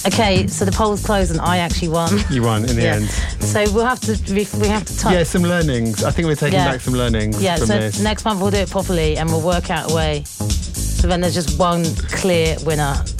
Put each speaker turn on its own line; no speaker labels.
Okay, so the poll's closed and I actually won.
You won in the end.
So we have to type.
Yeah, some learnings. I think we're taking back some learnings from
so
this.
Next month we'll do it properly and we'll work out a way. So then there's just one clear winner.